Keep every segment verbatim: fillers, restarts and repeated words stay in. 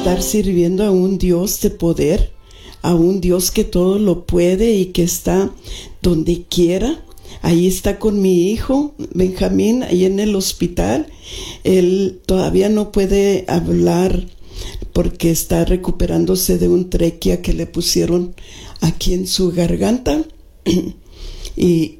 estar sirviendo a un Dios de poder, a un Dios que todo lo puede y que está donde quiera. Ahí está con mi hijo Benjamín, ahí en el hospital. Él todavía no puede hablar porque está recuperándose de un trequia que le pusieron aquí en su garganta. Y,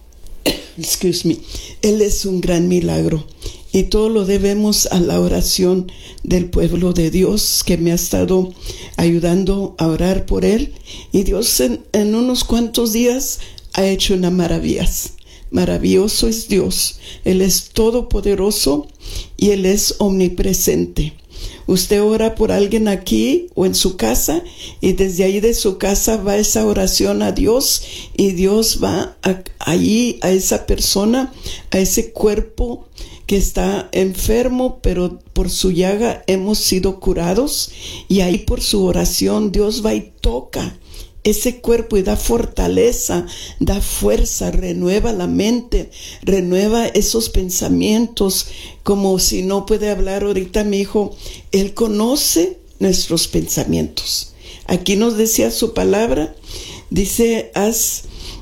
excuse me, él es un gran milagro. Y todo lo debemos a la oración del pueblo de Dios, que me ha estado ayudando a orar por él. Y Dios en, en unos cuantos días ha hecho unas maravillas. Maravilloso es Dios. Él es todopoderoso y Él es omnipresente. Usted ora por alguien aquí o en su casa, y desde ahí de su casa va esa oración a Dios, y Dios va a, allí a esa persona, a ese cuerpo que está enfermo, pero por su llaga hemos sido curados, y ahí por su oración Dios va y toca ese cuerpo y da fortaleza, da fuerza, renueva la mente, renueva esos pensamientos. Como si no puede hablar ahorita mi hijo, Él conoce nuestros pensamientos. Aquí nos decía su palabra, dice: has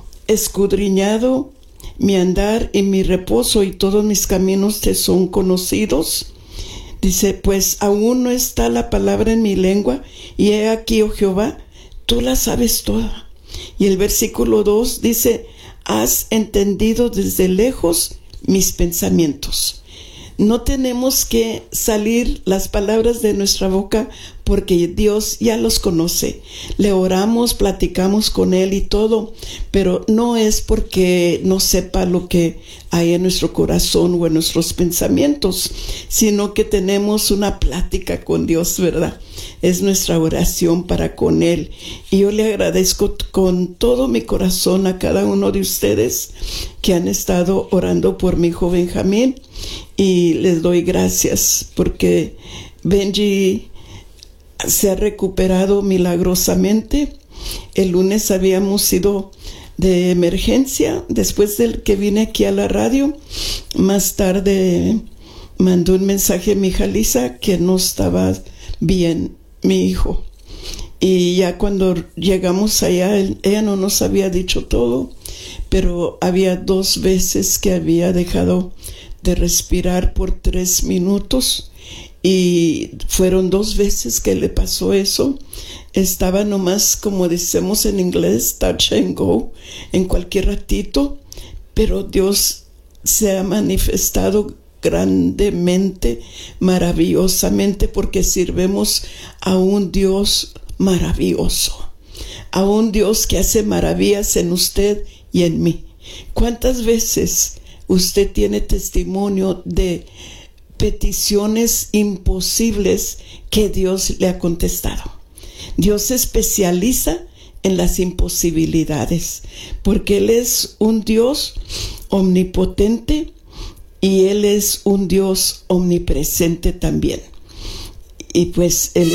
escudriñado mi andar y mi reposo, y todos mis caminos te son conocidos. Dice: pues aún no está la palabra en mi lengua, y he aquí, oh Jehová, tú la sabes toda. Y el versículo dos dice: has entendido desde lejos mis pensamientos. No tenemos que salir las palabras de nuestra boca porque Dios ya los conoce. Le oramos, platicamos con Él y todo, pero no es porque no sepa lo que hay en nuestro corazón o en nuestros pensamientos, sino que tenemos una plática con Dios, ¿verdad? Es nuestra oración para con Él. Y yo le agradezco con todo mi corazón a cada uno de ustedes que han estado orando por mi hijo Benjamín, y les doy gracias porque Benji se ha recuperado milagrosamente. El lunes habíamos ido de emergencia después del que vine aquí a la radio. Más tarde mandó un mensaje a mi hija Lisa que no estaba bien mi hijo, y ya cuando llegamos allá, él, ella no nos había dicho todo, pero había dos veces que había dejado de respirar por tres minutos, y fueron dos veces que le pasó eso. Estaba nomás, como decimos en inglés, touch and go, en cualquier ratito, pero Dios se ha manifestado grandemente, maravillosamente, porque sirvemos a un Dios maravilloso, a un Dios que hace maravillas en usted y en mí. ¿Cuántas veces usted tiene testimonio de peticiones imposibles que Dios le ha contestado? Dios se especializa en las imposibilidades, porque Él es un Dios omnipotente y Él es un Dios omnipresente también. Y pues Él